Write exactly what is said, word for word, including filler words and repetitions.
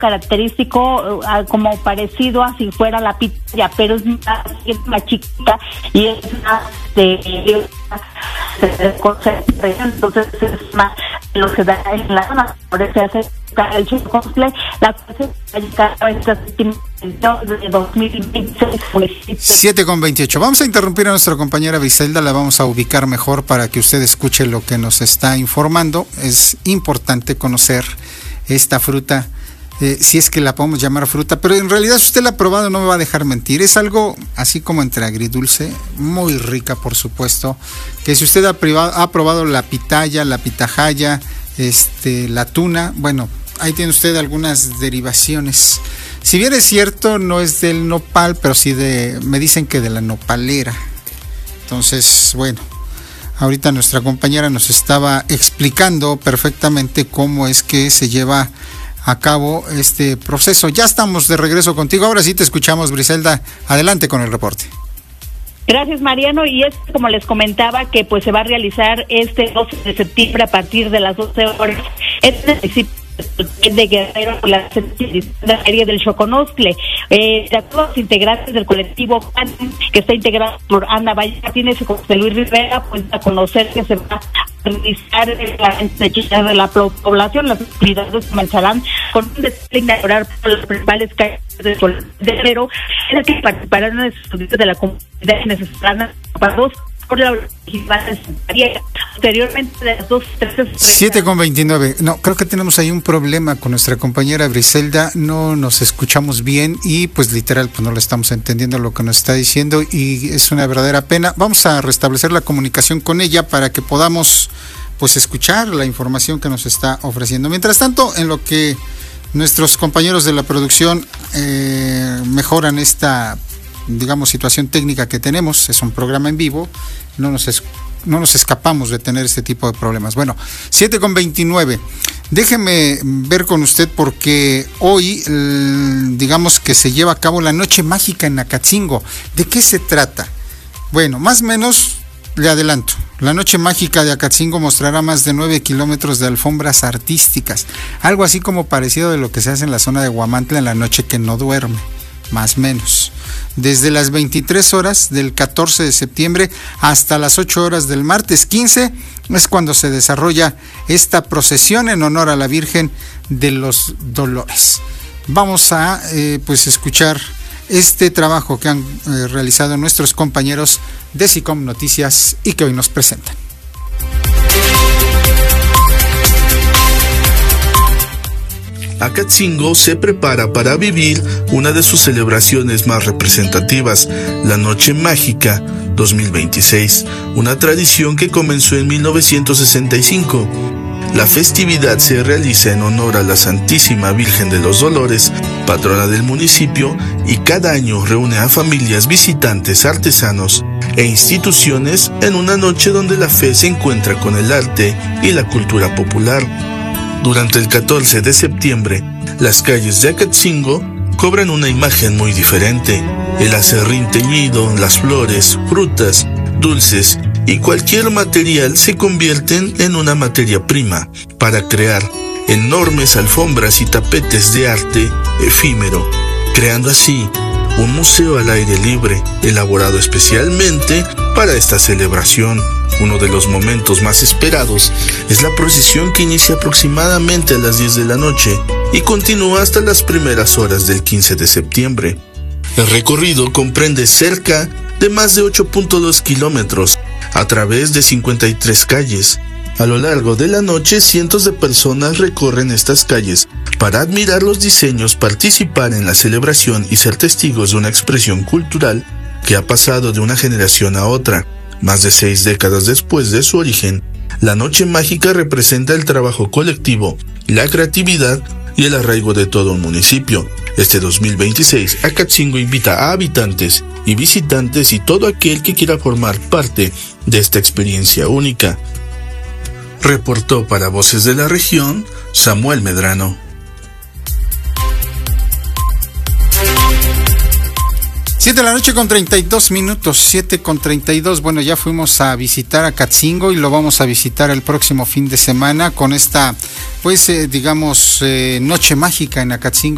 característico, uh, como parecido a si fuera la pitaya, pero es más, es más chiquita y es más de, de, de entonces es más lo que da en la zona, por eso se hace el Chocostle, la de dos mil veintiséis. siete con veintiocho. Vamos a interrumpir a nuestra compañera Briselda, la vamos a ubicar mejor para que usted escuche lo que nos está informando. Es importante conocer esta fruta, eh, si es que la podemos llamar fruta, pero en realidad si usted la ha probado no me va a dejar mentir, es algo así como entre agridulce, muy rica por supuesto, que si usted ha, privado, ha probado la pitaya, la pitahaya, este, la tuna, bueno, ahí tiene usted algunas derivaciones. Si bien es cierto, no es del nopal, pero sí de, me dicen que de la nopalera. Entonces, bueno, ahorita nuestra compañera nos estaba explicando perfectamente cómo es que se lleva a cabo este proceso. Ya estamos de regreso contigo. Ahora sí te escuchamos, Briselda. Adelante con el reporte. Gracias, Mariano, y es como les comentaba que pues se va a realizar este doce de septiembre a partir de las doce horas en el municipio de Guerrero, la feria del Choconostle. Eh, de todos los integrantes del colectivo que está integrado por Ana Valle Martínez y José Luis Rivera, pues a conocer que se va a realizar la de la población. Las actividades comenzarán con un desfile inaugural por las principales calles de Guerrero, en el que participarán los estudiantes de la comunidad y necesitarán para dos por la posteriormente de las dos siete con veintinueve. No, creo que tenemos ahí un problema con nuestra compañera Briselda, no nos escuchamos bien y pues literal pues no le estamos entendiendo lo que nos está diciendo y es una verdadera pena. Vamos a restablecer la comunicación con ella para que podamos pues escuchar la información que nos está ofreciendo. Mientras tanto, en lo que nuestros compañeros de la producción eh, mejoran esta digamos situación técnica que tenemos, es un programa en vivo, no nos es, no nos escapamos de tener este tipo de problemas. Bueno, siete con veintinueve. Déjeme ver con usted porque hoy digamos que se lleva a cabo la Noche Mágica en Acatzingo. ¿De qué se trata? Bueno, más o menos le adelanto. La Noche Mágica de Acatzingo mostrará más de nueve kilómetros de alfombras artísticas, algo así como parecido de lo que se hace en la zona de Huamantla en la noche que no duerme, más o menos. Desde las veintitrés horas del catorce de septiembre hasta las ocho horas del martes quince es cuando se desarrolla esta procesión en honor a la Virgen de los Dolores. Vamos a eh, pues escuchar este trabajo que han eh, realizado nuestros compañeros de SICOM Noticias y que hoy nos presentan. Acatzingo se prepara para vivir una de sus celebraciones más representativas, la Noche Mágica dos mil veintiséis, una tradición que comenzó en mil novecientos sesenta y cinco. La festividad se realiza en honor a la Santísima Virgen de los Dolores, patrona del municipio, y cada año reúne a familias, visitantes, artesanos e instituciones en una noche donde la fe se encuentra con el arte y la cultura popular. Durante el catorce de septiembre, las calles de Acatzingo cobran una imagen muy diferente. El aserrín teñido, las flores, frutas, dulces y cualquier material se convierten en una materia prima para crear enormes alfombras y tapetes de arte efímero, creando así un museo al aire libre, elaborado especialmente para esta celebración. Uno de los momentos más esperados es la procesión que inicia aproximadamente a las diez de la noche y continúa hasta las primeras horas del quince de septiembre. El recorrido comprende cerca de más de ocho punto dos kilómetros a través de cincuenta y tres calles. A lo largo de la noche, cientos de personas recorren estas calles para admirar los diseños, participar en la celebración y ser testigos de una expresión cultural que ha pasado de una generación a otra. Más de seis décadas después de su origen, la Noche Mágica representa el trabajo colectivo, la creatividad y el arraigo de todo un municipio. Este dos mil veintiséis, Acatzingo invita a habitantes y visitantes y todo aquel que quiera formar parte de esta experiencia única. Reportó para Voces de la Región, Samuel Medrano. siete de la noche con treinta y dos minutos, siete con treinta y dos. Bueno, ya fuimos a visitar Acatzingo y lo vamos a visitar el próximo fin de semana con esta, pues, eh, digamos, eh, Noche Mágica en Acatzingo.